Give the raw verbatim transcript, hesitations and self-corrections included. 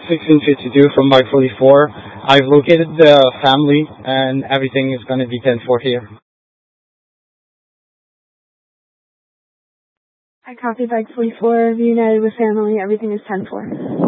sixteen fifty-two from Bike forty-four. I've located the family and everything is going to be ten four here. I copy Bike forty-four, reunited with family, everything is ten four.